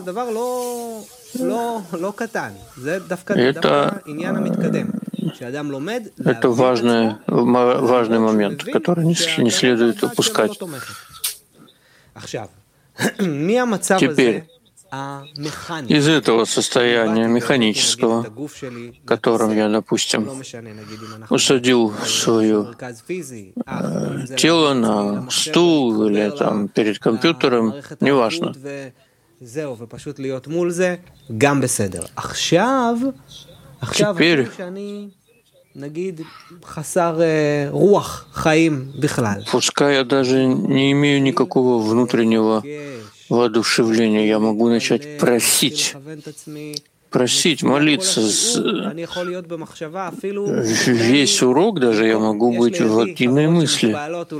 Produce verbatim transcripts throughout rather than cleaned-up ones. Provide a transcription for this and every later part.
Это, это важный, важный момент, который не, не следует упускать. Теперь, из этого состояния механического, в котором я, допустим, усадил свое э, тело на стул или там перед компьютером, неважно. Теперь пускай я даже не имею никакого внутреннего воодушевления, я могу начать просить, просить, молиться. Весь урок даже я могу быть в активной мысли.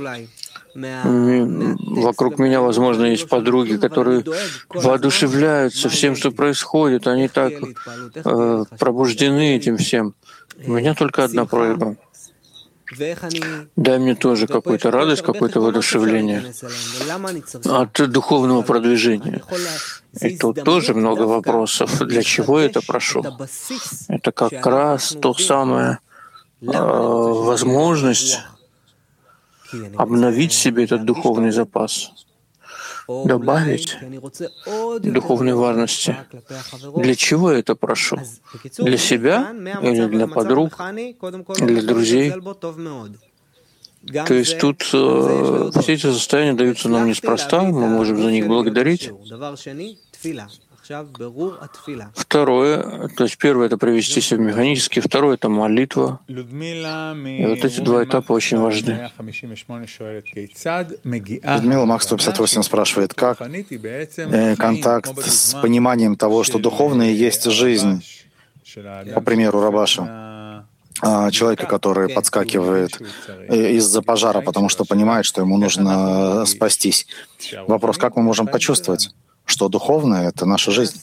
Вокруг меня, возможно, есть подруги, которые воодушевляются всем, что происходит. Они так э, пробуждены этим всем. У меня только одна просьба. Дай мне тоже какую-то радость, какое-то воодушевление от духовного продвижения. И тут тоже много вопросов. Для чего я это прошу? Это как раз то самое э, возможность обновить себе этот духовный запас, добавить духовной важности. Для чего я это прошу? Для себя или для подруг, для друзей? То есть тут э, все эти состояния даются нам неспроста, мы можем за них благодарить. Второе, то есть первое — это привести себя механически, второе — это молитва. И вот эти два этапа очень важны. Людмила, Макс сто пятьдесят восемь спрашивает, как э, контакт с пониманием того, что духовное есть жизнь, по примеру Рабаша, человека, который подскакивает из-за пожара, потому что понимает, что ему нужно спастись. Вопрос, как мы можем почувствовать, что духовное — это наша жизнь?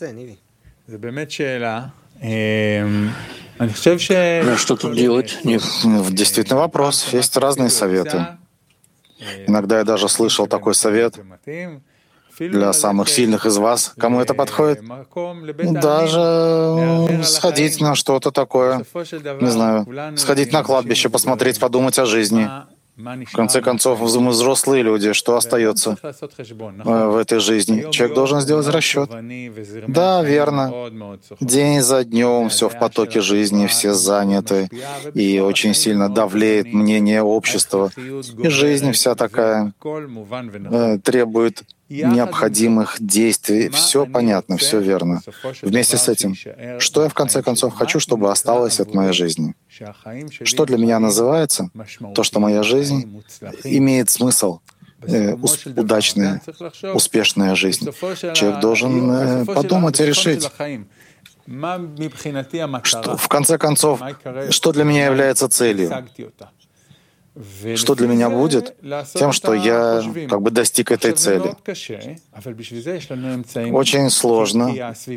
Что тут делать? Нет. Действительно вопрос. Есть разные советы. Иногда я даже слышал такой совет для самых сильных из вас. Кому это подходит? Даже сходить на что-то такое. Не знаю. Сходить на кладбище, посмотреть, подумать о жизни. В конце концов, мы взрослые люди, что остается в этой жизни? Человек должен сделать расчет. Да, верно. День за днем все в потоке жизни, все заняты, и очень сильно давлеет мнение общества. И жизнь вся такая э, требует необходимых действий. Все понятно, все верно. Вместе с этим, что я в конце концов хочу, чтобы осталось от моей жизни? Что для меня называется то, что моя жизнь имеет смысл, э, удачная, успешная жизнь? Человек должен э, подумать и решить, что, в конце концов, что для меня является целью. Что для меня будет тем, что я как бы достиг этой цели. Очень сложно.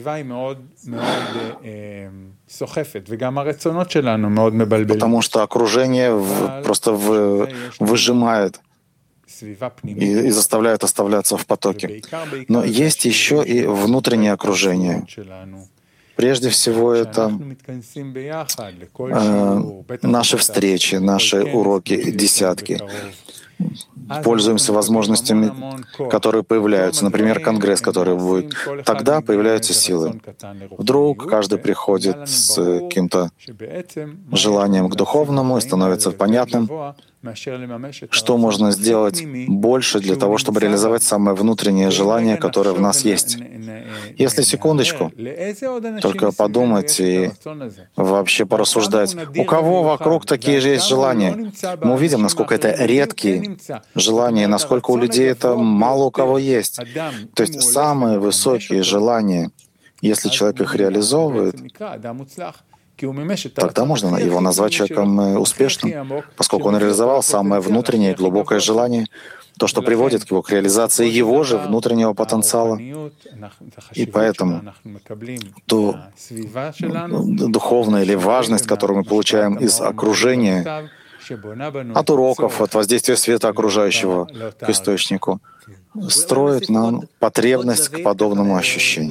Потому что окружение в, просто в, выжимает и, и заставляет оставляться в потоке. Но есть еще и внутреннее окружение. Прежде всего, это э, наши встречи, наши уроки, десятки. Пользуемся возможностями, которые появляются. Например, конгресс, который будет. Тогда появляются силы. Вдруг каждый приходит с каким-то желанием к духовному, и становится понятным, что можно сделать больше для того, чтобы реализовать самое внутреннее желание, которое в нас есть. Если секундочку, только подумать и вообще порассуждать, у кого вокруг такие же есть желания. Мы увидим, насколько это редкие желания, насколько у людей это мало у кого есть. То есть самые высокие желания, если человек их реализовывает, тогда можно его назвать человеком успешным, поскольку он реализовал самое внутреннее глубокое желание, то, что приводит к его к реализации его же внутреннего потенциала. И поэтому ту духовную или важность, которую мы получаем из окружения, от уроков, от воздействия света окружающего к источнику, строит нам потребность к подобному ощущению.